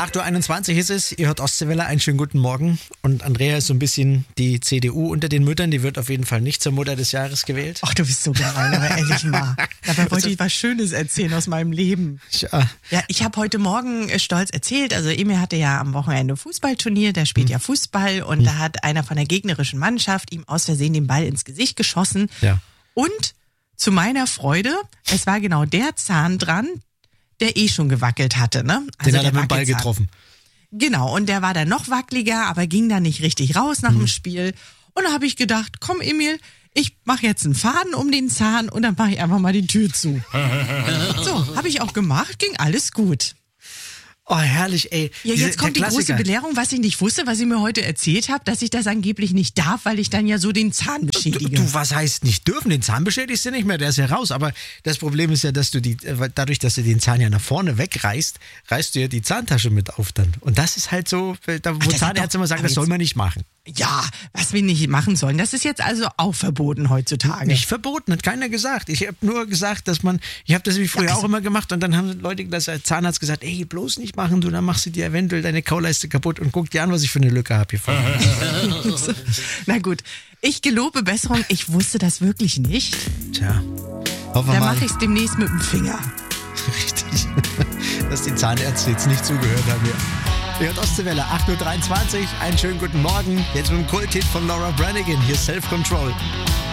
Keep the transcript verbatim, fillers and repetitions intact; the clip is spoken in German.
acht Uhr einundzwanzig ist es, ihr hört Ostseewelle, einen schönen guten Morgen. Und Andrea ist so ein bisschen die C D U unter den Müttern, die wird auf jeden Fall nicht zur Mutter des Jahres gewählt. Ach, du bist so gemein, aber ehrlich mal. Dabei wollte ich was Schönes erzählen aus meinem Leben. Ja, ja ich habe heute Morgen stolz erzählt, also Emil hatte ja am Wochenende Fußballturnier, der spielt hm. ja Fußball und hm. da hat einer von der gegnerischen Mannschaft ihm aus Versehen den Ball ins Gesicht geschossen. Ja. Und zu meiner Freude, es war genau der Zahn dran, der eh schon gewackelt hatte, ne? Also den hat er mit dem Ball getroffen. Genau, und der war dann noch wackeliger, aber ging dann nicht richtig raus nach hm. dem Spiel. Und da habe ich gedacht, komm Emil, ich mache jetzt einen Faden um den Zahn und dann mache ich einfach mal die Tür zu. So, habe ich auch gemacht, ging alles gut. Oh, herrlich, ey. Ja, Diese, jetzt kommt die große Belehrung, was ich nicht wusste, was ich mir heute erzählt habe, dass ich das angeblich nicht darf, weil ich dann ja so den Zahn beschädige. Du, du, was heißt nicht dürfen? Den Zahn beschädigst du nicht mehr, der ist ja raus. Aber das Problem ist ja, dass du die, dadurch, dass du den Zahn ja nach vorne wegreißt, reißt du ja die Zahntasche mit auf dann. Und das ist halt so, da, wo Ach, Zahnärzte immer sagen, das soll man nicht machen. Ja, was wir nicht machen sollen, das ist jetzt also auch verboten heutzutage. Nicht verboten, hat keiner gesagt. Ich habe nur gesagt, dass man, ich habe das wie früher ja, also auch immer gemacht und dann haben Leute, das als Zahnarzt gesagt, ey, bloß nicht machen, du, dann machst du dir eventuell deine Kauleiste kaputt und guck dir an, was ich für eine Lücke habe hier vorne. Na gut, ich gelobe Besserung, ich wusste das wirklich nicht. Tja, hoffen wir mal. Dann mache ich es demnächst mit dem Finger. Richtig, dass die Zahnärzte jetzt nicht zugehört haben hier. Ihr hört Ostseewelle, acht Uhr dreiundzwanzig, einen schönen guten Morgen. Jetzt mit dem Kulthit von Laura Branigan, hier Self Control.